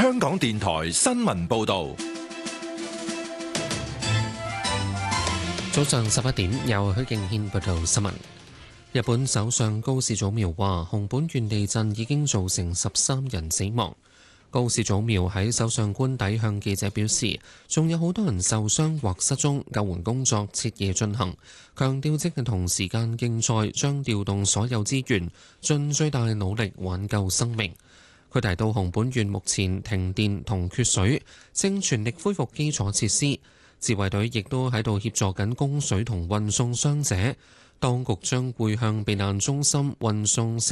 香港電台新聞報道。 早上11點，由許敬軒報道新聞。日本首相高市早苗話，熊本縣地震已經造成13人死亡。高市早苗喺首相官邸向記者表示，仲有好多人受傷或失蹤，救援工作徹夜進行。強調即係同時間競賽，將調動所有資源，盡最大努力挽救生命。佢提到熊本縣目前停電同缺水，正全力恢復基礎設施。自衛隊亦都喺度協助緊供水同運送傷者。當局將會向避難中心運送